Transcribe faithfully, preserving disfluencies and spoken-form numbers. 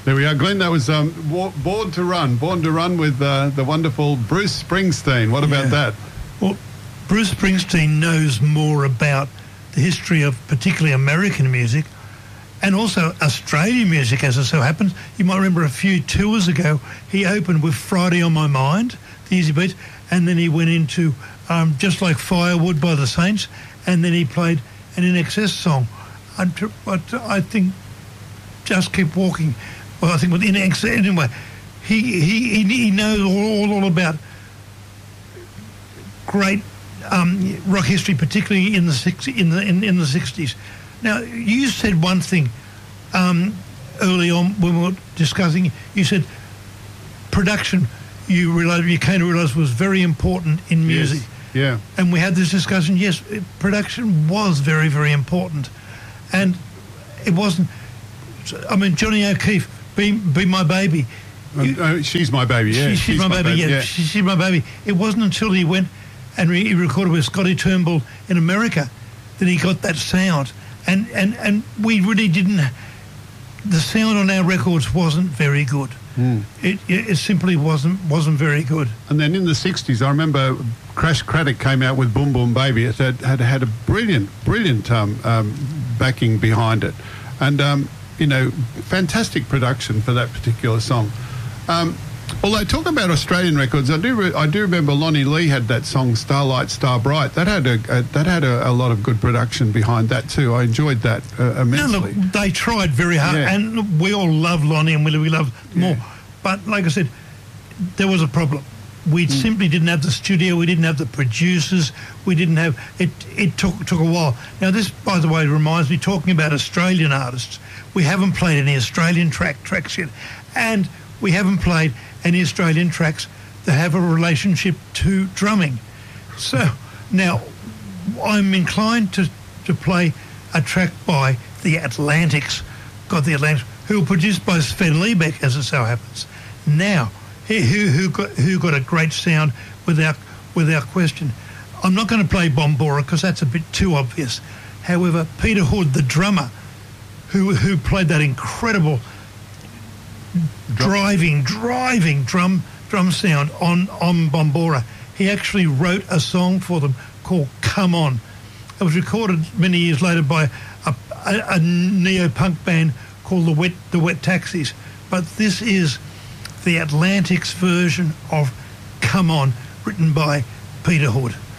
There we are, Glenn. That was um, Born to Run. Born to Run with uh, the wonderful Bruce Springsteen. What about yeah. that? Well, Bruce Springsteen knows more about the history of particularly American music and also Australian music, as it so happens. You might remember a few tours ago, he opened with Friday on My Mind, the Easy Beats, and then he went into um, Just Like Firewood by the Saints, and then he played an In Excess song. But I think Just Keep Walking, well, I think with In Excess, anyway, he, he, he knows all, all about great um, rock history, particularly in the six, in the in, in the sixties. Now, you said one thing um, early on when we were discussing. You said production. You realised you came to realise was very important in music. Yes. Yeah. And we had this discussion. Yes, production was very, very important, and it wasn't. I mean, Johnny O'Keefe, "Be Be My Baby." You, uh, she's my baby. Yeah. She, she's, she's my, my baby. baby yeah. yeah. She, she's my baby. It wasn't until he went and re- he recorded with Scotty Turnbull in America that he got that sound. And, and, and we really didn't... The sound on our records wasn't very good. Mm. It, it it simply wasn't wasn't very good. And then in the sixties, I remember Crash Craddock came out with Boom Boom Baby. It had had, had a brilliant, brilliant um, um, backing behind it. And, um, you know, fantastic production for that particular song. Um, although talk about Australian records, I do re- I do remember Lonnie Lee had that song Starlight Star Bright. That had a, a that had a, a lot of good production behind that too. I enjoyed that uh, immensely. No, look, they tried very hard, yeah. and we all love Lonnie and we we love them all. Yeah. But like I said, there was a problem. We mm. simply didn't have the studio. We didn't have the producers. We didn't have it. It took took a while. Now this, by the way, reminds me, talking about Australian artists. We haven't played any Australian track tracks yet, and we haven't played any Australian tracks that have a relationship to drumming. So now I'm inclined to, to play a track by the Atlantics, got the Atlantics, who were produced by Sven Liebeck, as it so happens. Now, who, who, got, who got a great sound without, without question. I'm not going to play Bombora because that's a bit too obvious. However, Peter Hood, the drummer, who who played that incredible driving, driving drum drum sound on, on Bombora. He actually wrote a song for them called Come On. It was recorded many years later by a, a, a neo-punk band called the Wet the Wet Taxis. But this is the Atlantics version of Come On, written by Peter Hood.